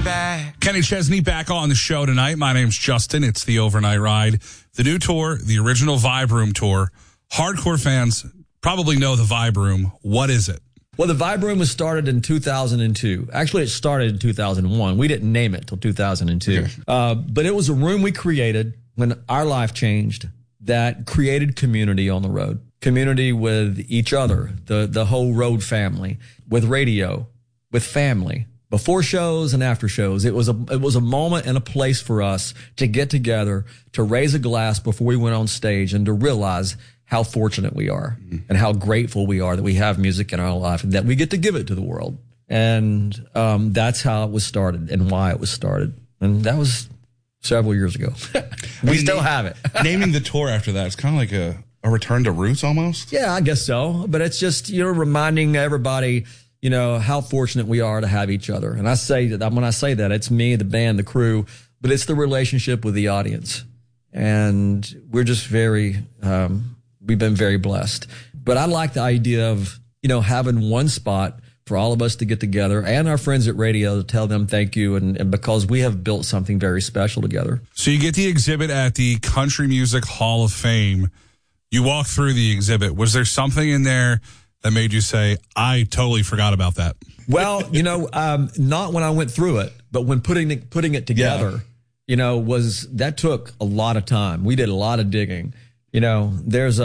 back. Kenny Chesney back on the show tonight. My name's Justin. It's the Overnight Ride. The new tour, the original Vibe Room tour. Hardcore fans probably know the Vibe Room. What is it? Well, the Vibe Room was started in 2002. Actually, it started in 2001. We didn't name it until 2002. Okay. But it was a room we created when our life changed that created community on the road. Community with each other, the whole road family, with radio, with family, before shows and after shows. It was a moment and a place for us to get together, to raise a glass before we went on stage and to realize how fortunate we are and how grateful we are that we have music in our life and that we get to give it to the world. And that's how it was started and why it was started. And that was several years ago. We still have it. Naming the tour after that, it's kind of like a return to roots almost. Yeah, I guess so. But it's just, reminding everybody, how fortunate we are to have each other. And I say that when I say that, it's me, the band, the crew, but it's the relationship with the audience. And we're just we've been very blessed. But I like the idea of, having one spot for all of us to get together and our friends at radio to tell them thank you. And because we have built something very special together. So you get the exhibit at the Country Music Hall of Fame. You walk through the exhibit. Was there something in there that made you say, I totally forgot about that? Well, not when I went through it, but when putting it together, that took a lot of time. We did a lot of digging. There's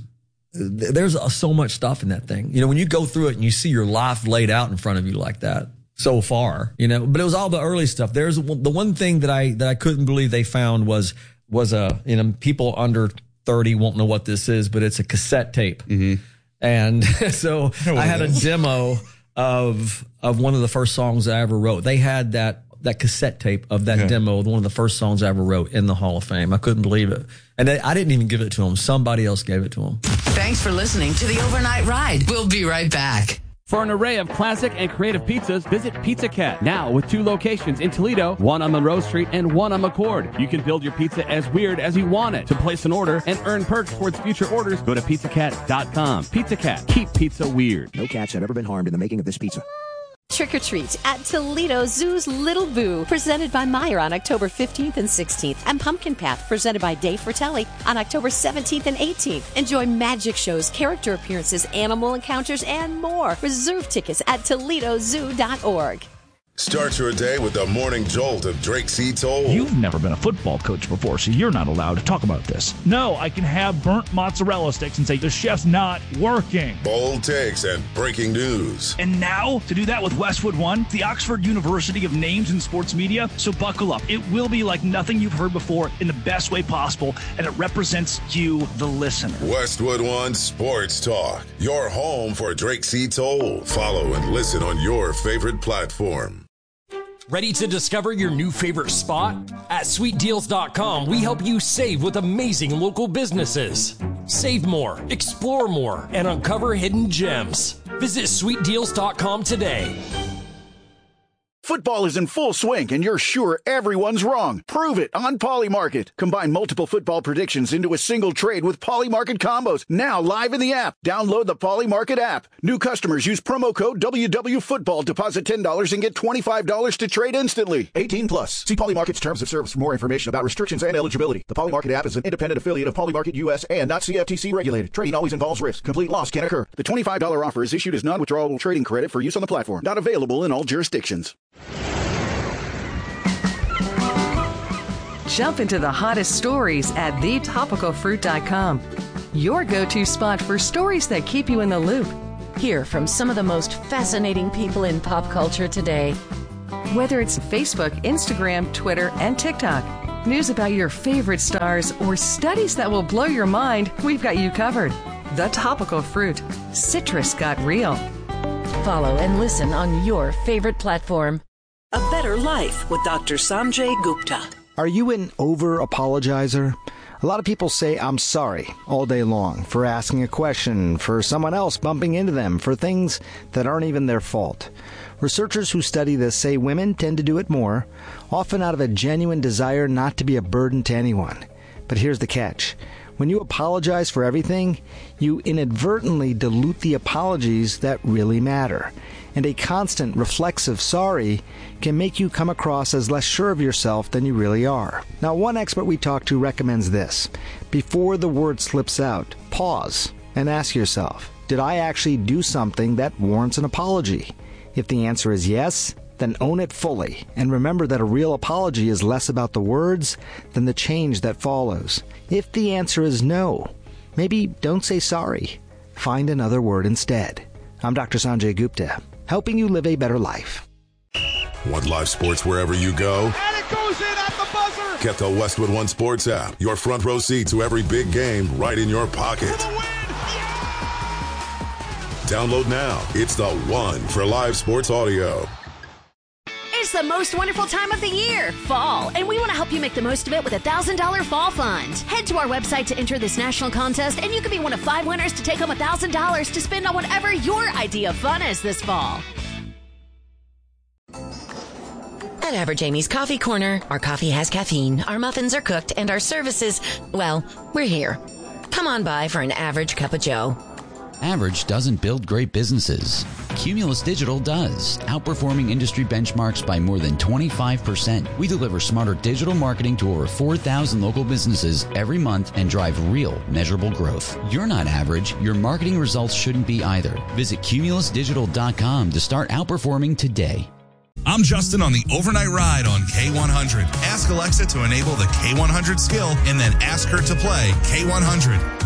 so much stuff in that thing. When you go through it and you see your life laid out in front of you like that so far, but it was all the early stuff. There's the one thing that I couldn't believe they found was people under 30 won't know what this is, but it's a cassette tape. Mm-hmm. And so I had a demo of one of the first songs I ever wrote. They had that cassette tape of that demo, one of the first songs I ever wrote in the Hall of Fame. I couldn't believe it. And I didn't even give it to them. Somebody else gave it to them. Thanks for listening to the Overnight Ride. We'll be right back. For an array of classic and creative pizzas, visit Pizza Cat. Now with 2 locations in Toledo, one on Monroe Street and one on McCord. You can build your pizza as weird as you want it. To place an order and earn perks towards future orders, go to pizzacat.com. Pizza Cat. Keep pizza weird. No cats have ever been harmed in the making of this pizza. Trick or Treat at Toledo Zoo's Little Boo, presented by Meyer on October 15th and 16th, and Pumpkin Path, presented by Dave Fratelli on October 17th and 18th. Enjoy magic shows, character appearances, animal encounters, and more. Reserve tickets at ToledoZoo.org. Start your day with the morning jolt of Drake C. Toll. You've never been a football coach before, so you're not allowed to talk about this. No, I can have burnt mozzarella sticks and say the chef's not working. Bold takes and breaking news. And now, to do that with Westwood One, the Oxford University of Names in Sports Media. So buckle up. It will be like nothing you've heard before in the best way possible, and it represents you, the listener. Westwood One Sports Talk, your home for Drake C. Toll. Follow and listen on your favorite platform. Ready to discover your new favorite spot? At SweetDeals.com, we help you save with amazing local businesses. Save more, explore more, and uncover hidden gems. Visit SweetDeals.com today. Football is in full swing, and you're sure everyone's wrong. Prove it on Polymarket. Combine multiple football predictions into a single trade with Polymarket combos. Now live in the app. Download the Polymarket app. New customers use promo code WWFootball. Deposit $10 and get $25 to trade instantly. 18 plus. See Polymarket's terms of service for more information about restrictions and eligibility. The Polymarket app is an independent affiliate of Polymarket US and not CFTC regulated. Trading always involves risk. Complete loss can occur. The $25 offer is issued as non-withdrawable trading credit for use on the platform. Not available in all jurisdictions. Jump into the hottest stories at thetopicalfruit.com. Your go-to spot for stories that keep you in the loop. Hear from some of the most fascinating people in pop culture today. Whether it's Facebook, Instagram, Twitter, and TikTok, news about your favorite stars, or studies that will blow your mind, we've got you covered. The Topical Fruit. Citrus got real. Follow and listen on your favorite platform. A Better Life with Dr. Sanjay Gupta. Are you an over-apologizer? A lot of people say I'm sorry all day long for asking a question, for someone else bumping into them, for things that aren't even their fault. Researchers who study this say women tend to do it more, often out of a genuine desire not to be a burden to anyone. But here's the catch. When you apologize for everything, you inadvertently dilute the apologies that really matter. and a constant reflexive sorry can make you come across as less sure of yourself than you really are. Now, one expert we talked to recommends this. Before the word slips out, pause and ask yourself, did I actually do something that warrants an apology? If the answer is yes, then own it fully, and remember that a real apology is less about the words than the change that follows. If the answer is no, maybe don't say sorry. Find another word instead. I'm Dr. Sanjay Gupta, helping you live a better life. Want live sports wherever you go? And it goes in at the buzzer! Get the Westwood One Sports app. Your front row seat to every big game right in your pocket. Download now. It's the one for live sports audio. It's the most wonderful time of the year, fall, and we want to help you make the most of it with a $1,000 fall fund. Head to our website to enter this national contest, and you could be one of 5 winners to take home $1,000 to spend on whatever your idea of fun is this fall. At Average Amy's Coffee Corner, our coffee has caffeine, our muffins are cooked, and our services, well, we're here. Come on by for an average cup of joe. Average doesn't build great businesses. Cumulus Digital does, outperforming industry benchmarks by more than 25%. We deliver smarter digital marketing to over 4,000 local businesses every month and drive real, measurable growth. You're not average. Your marketing results shouldn't be either. Visit cumulusdigital.com to start outperforming today. I'm Justin on the Overnight Ride on K100. Ask Alexa to enable the K100 skill and then ask her to play K100.